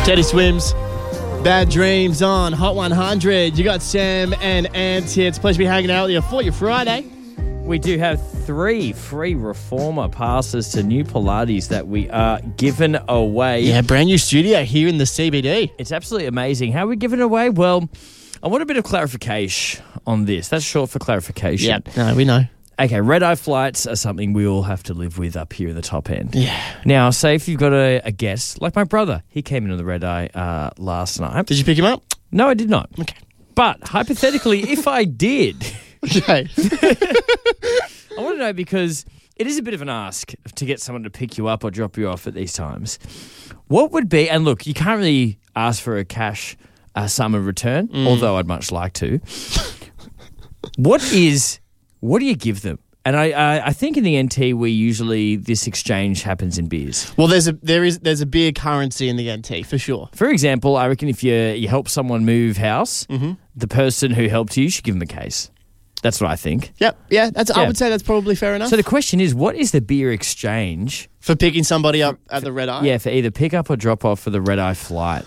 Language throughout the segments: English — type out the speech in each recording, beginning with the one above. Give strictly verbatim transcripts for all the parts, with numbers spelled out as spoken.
Teddy Swims, Bad Dreams on Hot one hundred. You got Sam and Ant here. It's a pleasure to be hanging out with you for your Friday. We do have three free Reformer passes to New Pilates that we are giving away. Yeah, brand new studio here in the C B D. It's absolutely amazing. How are we giving it away? Well, I want a bit of clarification on this. That's short for clarification. Yeah, no, we know. Okay, red-eye flights are something we all have to live with up here in the top end. Yeah. Now, say if you've got a, a guest, like my brother, he came in on the red-eye uh, last night. Did you pick him up? No, I did not. Okay. But hypothetically, if I did... Okay. I want to know because it is a bit of an ask to get someone to pick you up or drop you off at these times. What would be, and look, you can't really ask for a cash uh, sum in return, mm. although I'd much like to. What is, what do you give them? And I, I, I think in the N T, we usually, this exchange happens in beers. Well, there's a there is there's a beer currency in the N T for sure. For example, I reckon if you you help someone move house, mm-hmm. the person who helped you should give them a case. That's what I think. Yep, yeah, that's. Yeah. I would say that's probably fair enough. So the question is, what is the beer exchange for picking somebody up at the red eye? Yeah, for either pick up or drop off for the red eye flight.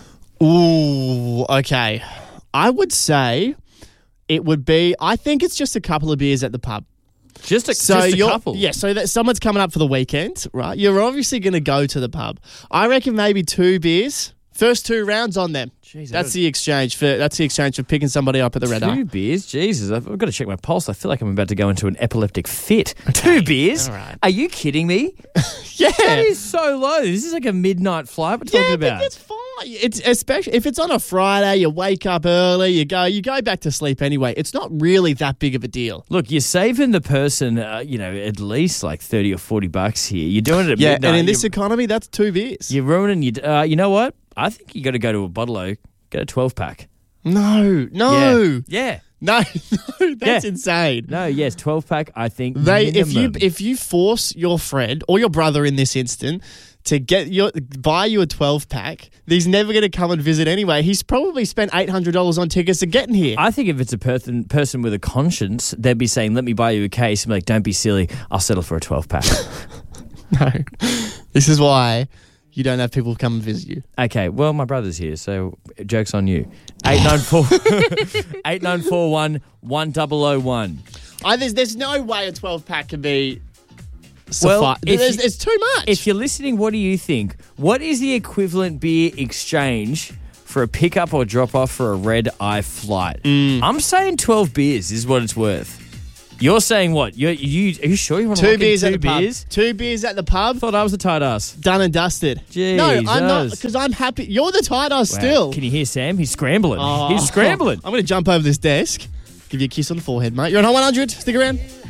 Ooh, okay. I would say it would be. I think it's just a couple of beers at the pub. Just a, so just a you're, couple. Yeah, so that someone's coming up for the weekend, right? You're obviously going to go to the pub. I reckon maybe two beers. First two rounds on them. Jeez, that's the exchange for that's the exchange for picking somebody up at the red eye. Two beers, Jesus! I've, I've got to check my pulse. I feel like I'm about to go into an epileptic fit. Two beers? All right. Are you kidding me? Yeah, that is so low. This is like a midnight flight we're talking yeah, about. But it's fine. It's especially if it's on a Friday. You wake up early. You go. You go back to sleep anyway. It's not really that big of a deal. Look, you're saving the person, uh, you know, at least like thirty or forty bucks here. You're doing it at yeah, midnight. and in this economy, that's two beers. You're ruining your. Uh, you know what? I think you got to go to a bottle-o, get a twelve-pack. No, no. Yeah. yeah. No, no, that's yeah. insane. No, yes, twelve-pack, I think they minimum. if you if you force your friend or your brother in this instant to get your buy you a twelve-pack, he's never going to come and visit anyway. He's probably spent eight hundred dollars on tickets to getting here. I think if it's a person person with a conscience, they'd be saying, let me buy you a case. And be like, don't be silly. I'll settle for a twelve-pack. No. This is why you don't have people come and visit you. Okay, well, my brother's here, so joke's on you. eight nine four eight nine four one one zero zero one. I, there's, there's no way a twelve-pack can be well, suffi- there's, It's too much. If you're listening, what do you think? What is the equivalent beer exchange for a pickup or drop-off for a red-eye flight? Mm. I'm saying twelve beers is what it's worth. You're saying what? You're, you, are you sure you want to two lock beers in two at the beers? pub? Two beers at the pub. Thought I was a tight ass. Done and dusted. Jesus. No, I'm not, because I'm happy. You're the tight ass Wow. still. Can you hear Sam? He's scrambling. Oh. He's scrambling. I'm going to jump over this desk, give you a kiss on the forehead, mate. You're on Hot one hundred. Stick around.